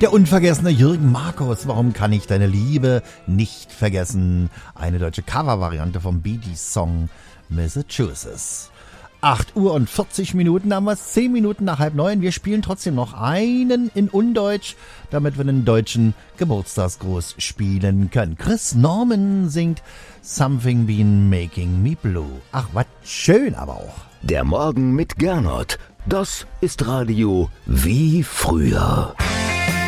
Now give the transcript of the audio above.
Der unvergessene Jürgen Markus, warum kann ich deine Liebe nicht vergessen? Eine deutsche Covervariante vom Bee Gees Song Massachusetts. 8 Uhr und 40 Minuten haben wir es, 10 Minuten nach 8:30. Wir spielen trotzdem noch einen in Undeutsch, damit wir den deutschen Geburtstagsgruß spielen können. Chris Norman singt Something Been Making Me Blue. Ach, was schön aber auch. Der Morgen mit Gernot, das ist Radio wie früher.